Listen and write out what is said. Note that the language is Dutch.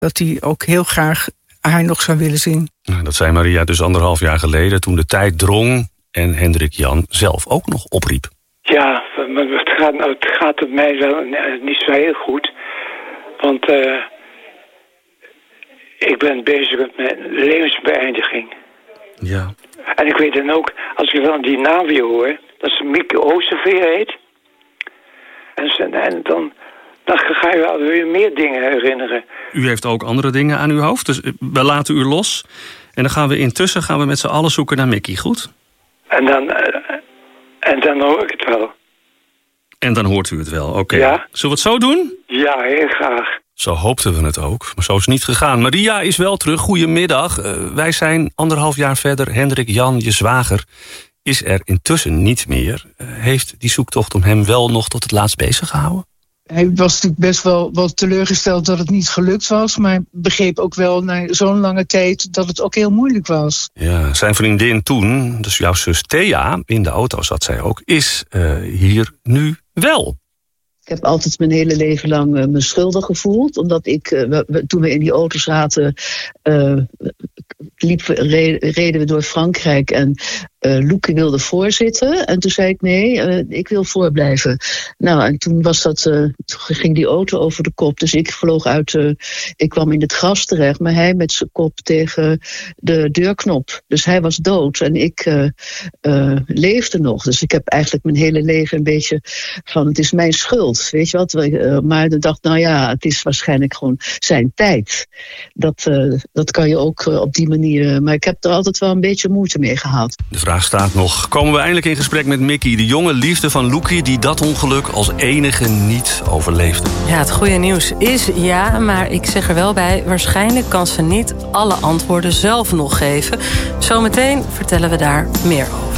dat hij ook heel graag haar nog zou willen zien. Nou, dat zei Maria dus 1,5 jaar geleden, toen de tijd drong en Hendrik Jan zelf ook nog opriep. Ja, maar het gaat op mij wel niet zo heel goed. Want ik ben bezig met levensbeëindiging. Ja. En ik weet dan ook, als ik dan die naam weer hoor, dat ze Mieke Oosterveer heet. En dan ga je wel weer meer dingen herinneren. U heeft ook andere dingen aan uw hoofd, dus we laten u los. En dan gaan we intussen met z'n allen zoeken naar Mickey, goed? En dan hoor ik het wel. En dan hoort u het wel, oké. Ja. Zullen we het zo doen? Ja, heel graag. Zo hoopten we het ook, maar zo is het niet gegaan. Maria is wel terug, goedemiddag. Wij zijn 1,5 jaar verder. Hendrik Jan, je zwager, is er intussen niet meer. Heeft die zoektocht om hem wel nog tot het laatst bezig gehouden? Hij was natuurlijk best wel teleurgesteld dat het niet gelukt was. Maar begreep ook wel na zo'n lange tijd dat het ook heel moeilijk was. Ja, zijn vriendin toen, dus jouw zus Thea, in de auto zat zij ook, is hier nu wel. Ik heb altijd mijn hele leven lang me schuldig gevoeld. Omdat ik, toen we in die auto zaten, reden we door Frankrijk en Loeke wilde voorzitten. En toen zei ik nee, ik wil voorblijven. Nou, en toen ging die auto over de kop. Dus ik vloog ik kwam in het gras terecht, maar hij met zijn kop tegen de deurknop. Dus hij was dood en ik leefde nog. Dus ik heb eigenlijk mijn hele leven een beetje van, het is mijn schuld, weet je wat. Maar ik dacht, nou ja, het is waarschijnlijk gewoon zijn tijd. Dat kan je ook op die manier, maar ik heb er altijd wel een beetje moeite mee gehad. De vraag staat nog, komen we eindelijk in gesprek met Mickey, de jonge liefde van Loekie, die dat ongeluk als enige niet overleefde? Ja, het goede nieuws is ja, maar ik zeg er wel bij, waarschijnlijk kan ze niet alle antwoorden zelf nog geven. Zometeen vertellen we daar meer over.